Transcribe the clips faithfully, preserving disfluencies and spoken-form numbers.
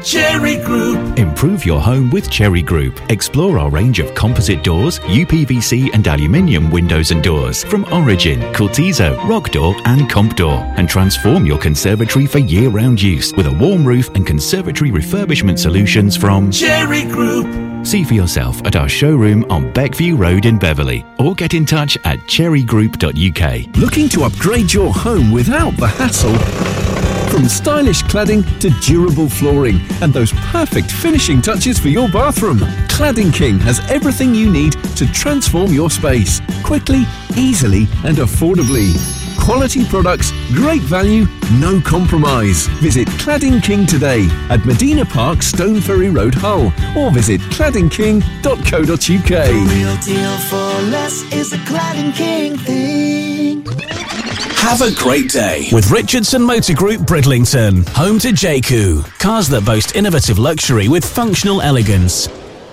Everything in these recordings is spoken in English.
Cherry Group. Improve your home with Cherry Group. Explore our range of composite doors, U P V C and aluminium windows and doors from Origin, Cortizo, Rock Door and Comp Door, and transform your conservatory for year-round use with a warm roof and conservatory refurbishment solutions from Cherry Group. See for yourself at our showroom on Beckview Road in Beverley, or get in touch at cherry group dot U K. Looking to upgrade your home without the hassle? From stylish cladding to durable flooring and those perfect finishing touches for your bathroom, Cladding King has everything you need to transform your space quickly, easily and affordably. Quality products, great value, no compromise. Visit Cladding King today at Medina Park, Stone Ferry Road, Hull, or visit cladding king dot co dot U K. The real deal for less is a Cladding King thing. Have a great day with Richardson Motor Group Bridlington, home to J C U. Cars that boast innovative luxury with functional elegance.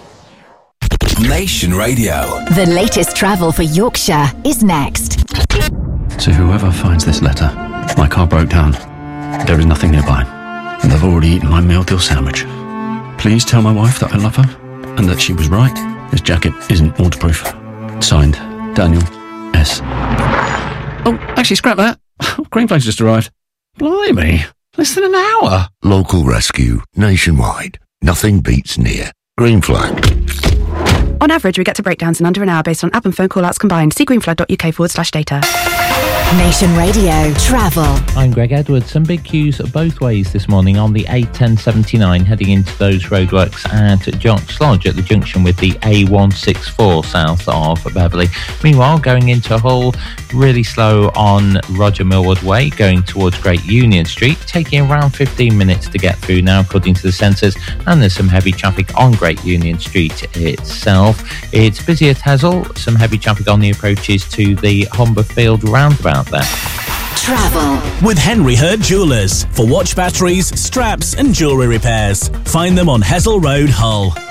Nation Radio. The latest travel for Yorkshire is next. To whoever finds this letter, my car broke down. There is nothing nearby, and I've already eaten my meal deal sandwich. Please tell my wife that I love her, and that she was right. This jacket isn't waterproof. Signed, Daniel S. Oh, actually, scrap that. Green Flag's just arrived. Blimey, less than an hour. Local rescue, nationwide. Nothing beats near. Green Flag. On average, we get to breakdowns in under an hour based on app and phone call-outs combined. See greenflag.uk forward slash data. Nation Radio Travel. I'm Greg Edwards. Some big queues both ways this morning on the A ten seventy-nine heading into those roadworks at Jock's Lodge at the junction with the A one sixty-four south of Beverley. Meanwhile, going into Hull, really slow on Roger Millward Way going towards Great Union Street, taking around fifteen minutes to get through now according to the sensors, and there's some heavy traffic on Great Union Street itself. It's busy at Hessel, some heavy traffic on the approaches to the Humberfield roundabout there. Travel with Henry Hurd Jewellers for watch batteries, straps and jewellery repairs. Find them on Hessel Road, Hull.